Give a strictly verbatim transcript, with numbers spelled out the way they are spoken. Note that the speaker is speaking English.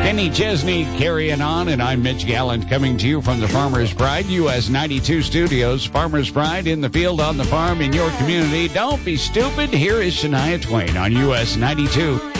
Kenny Chesney carrying on, and I'm Mitch Gallant coming to you from the Farmer's Pride U S ninety-two studios. Farmer's Pride in the field, on the farm, in your community. Don't be stupid. Here is Shania Twain on U S ninety-two.